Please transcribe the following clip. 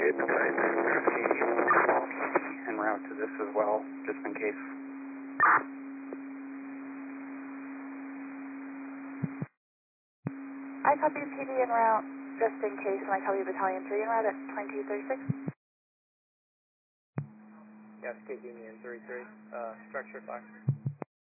En route to this as well, just in case. I copy PD en route, just in case, and I copy Battalion 3 en route at 2236. Yes, KG Union 33, structure fire.